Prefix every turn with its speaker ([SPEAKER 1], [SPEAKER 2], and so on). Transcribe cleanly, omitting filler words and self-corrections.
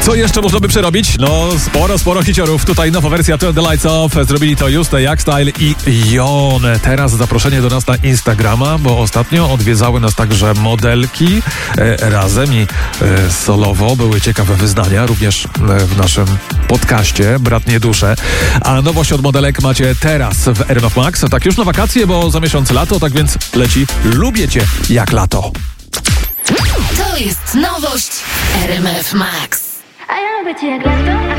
[SPEAKER 1] Co jeszcze można by przerobić? No, sporo hiciorów. Tutaj nowa wersja Turn the Lights Off. Zrobili to Juste, Jackstyle i Jon. Teraz zaproszenie do nas na Instagrama, bo ostatnio odwiedzały nas także modelki razem i solowo. Były ciekawe wyznania, również w naszym podcaście Bratnie Dusze. A nowość od modelek macie teraz w RMF Max. Tak już na wakacje, bo za miesiąc lato, tak więc leci Lubię Cię jak lato.
[SPEAKER 2] To jest nowość RMF Max.
[SPEAKER 3] A ja lubię cię jak lato.